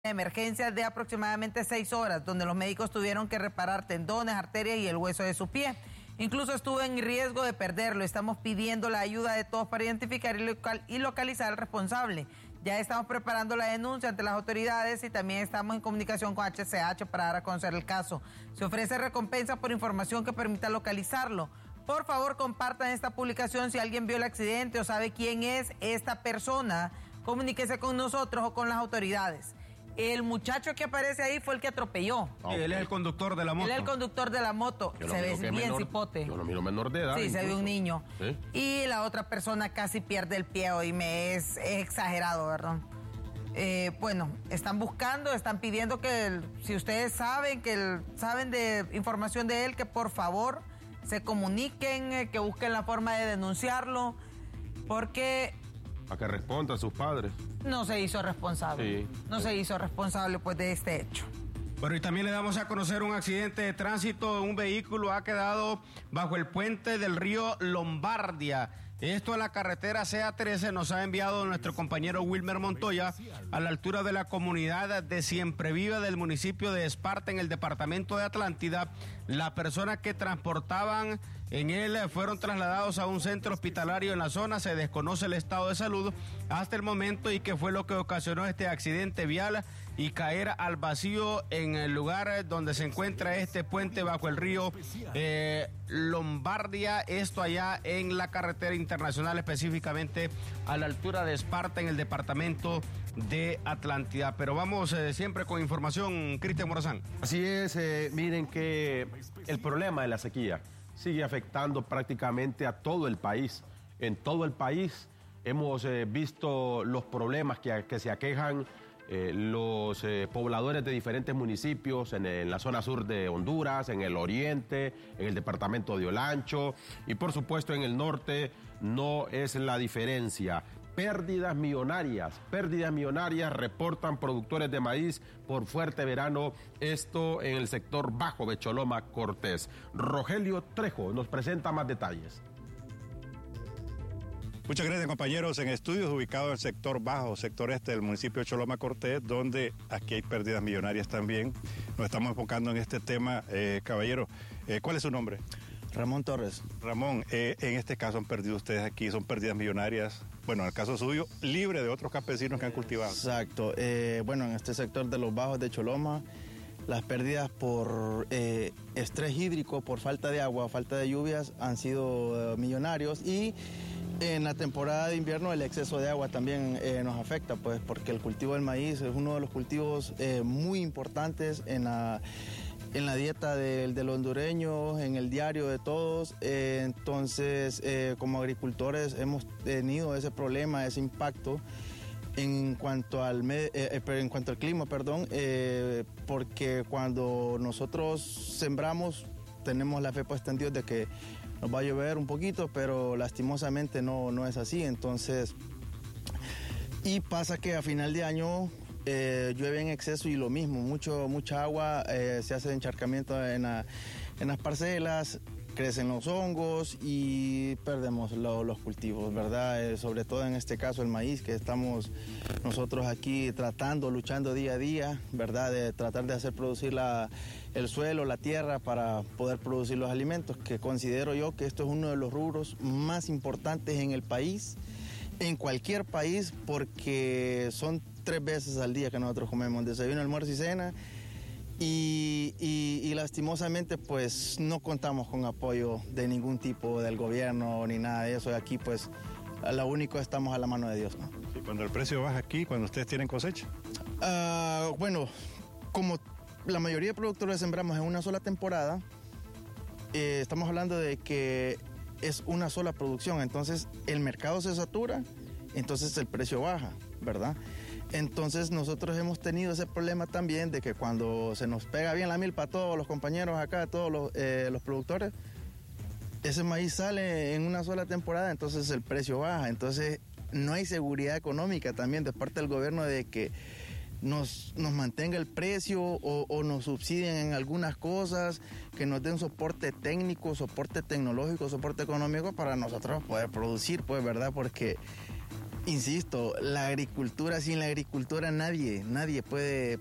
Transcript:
emergencia de aproximadamente 6 horas, donde los médicos tuvieron que reparar tendones, arterias y el hueso de su pie. Incluso estuvo en riesgo de perderlo. Estamos pidiendo la ayuda de todos para identificar y localizar al responsable. Ya estamos preparando la denuncia ante las autoridades y también estamos en comunicación con HCH para dar a conocer el caso. Se ofrece recompensa por información que permita localizarlo. Por favor, compartan esta publicación si alguien vio el accidente o sabe quién es esta persona. Comuníquese con nosotros o con las autoridades. El muchacho que aparece ahí fue el que atropelló. Okay. Él es el conductor de la moto. Él es el conductor de la moto. Se ve bien cipote. Yo lo miro menor de edad. Sí, se ve un niño. ¿Sí? Y la otra persona casi pierde el pie. Oíme, es exagerado, ¿verdad? Bueno, están buscando, están pidiendo que, si ustedes saben de información de él, que por favor se comuniquen, que busquen la forma de denunciarlo, porque... A que responda a sus padres. No se hizo responsable. Sí. No se hizo responsable pues de este hecho. Bueno, y también le damos a conocer un accidente de tránsito. Un vehículo ha quedado bajo el puente del río Lombardia. Esto en la carretera CA13 nos ha enviado nuestro compañero Wilmer Montoya, a la altura de la comunidad de Siempre Viva del municipio de Esparta, en el departamento de Atlántida. Las personas que transportaban en él fueron trasladados a un centro hospitalario en la zona. Se desconoce el estado de salud hasta el momento y qué fue lo que ocasionó este accidente vial y caer al vacío en el lugar donde se encuentra este puente bajo el río Lombardia. Esto allá en la carretera internacional, específicamente a la altura de Esparta, en el departamento de Atlántida. Pero vamos siempre con información, Cristian Morazán. Así es, miren que el problema de la sequía sigue afectando prácticamente a todo el país. En todo el país hemos visto los problemas que se aquejan los pobladores de diferentes municipios en la zona sur de Honduras, en el oriente, en el departamento de Olancho y por supuesto en el norte no es la diferencia. Pérdidas millonarias reportan productores de maíz por fuerte verano, esto en el sector bajo de Choloma Cortés. Rogelio Trejo nos presenta más detalles. Muchas gracias, compañeros. En estudios ubicados en el sector bajo, sector este del municipio de Choloma Cortés, donde aquí hay pérdidas millonarias también. Nos estamos enfocando en este tema. Caballero, ¿cuál es su nombre? Ramón Torres. Ramón, en este caso han perdido ustedes aquí, son pérdidas millonarias, bueno, en el caso suyo, libre de otros campesinos que han cultivado. Exacto. Bueno, en este sector de los bajos de Choloma, las pérdidas por estrés hídrico, por falta de agua, falta de lluvias, han sido millonarios, y en la temporada de invierno el exceso de agua también nos afecta, pues, porque el cultivo del maíz es uno de los cultivos muy importantes en la dieta del hondureño, en el diario de todos. Entonces, como agricultores hemos tenido ese problema, ese impacto en cuanto al clima, porque cuando nosotros sembramos tenemos la fe puesta en Dios de que nos va a llover un poquito, pero lastimosamente no es así. Entonces, y pasa que a final de año llueve en exceso y lo mismo, mucha agua, se hace encharcamiento en las parcelas, crecen los hongos y perdemos los cultivos, ¿verdad? Sobre todo en este caso el maíz, que estamos nosotros aquí luchando día a día, ¿verdad? De tratar de hacer producir el suelo, la tierra, para poder producir los alimentos, que considero yo que esto es uno de los rubros más importantes en el país, en cualquier país, porque son 3 veces al día que nosotros comemos, desayuno, almuerzo y cena, y lastimosamente pues no contamos con apoyo de ningún tipo del gobierno ni nada de eso. Aquí pues lo único, estamos a la mano de Dios, ¿no? Sí, cuando el precio baja aquí, cuando ustedes tienen cosecha. Bueno, como la mayoría de productores sembramos en una sola temporada, estamos hablando de que es una sola producción, entonces el mercado se satura, entonces el precio baja, ¿verdad? Entonces nosotros hemos tenido ese problema también de que cuando se nos pega bien la milpa a todos los compañeros acá, todos los productores, ese maíz sale en una sola temporada, entonces el precio baja. Entonces no hay seguridad económica también de parte del gobierno de que nos mantenga el precio o nos subsidien en algunas cosas, que nos den soporte técnico, soporte tecnológico, soporte económico para nosotros poder producir, pues, ¿verdad? Porque Insisto, la agricultura, sin la agricultura nadie puede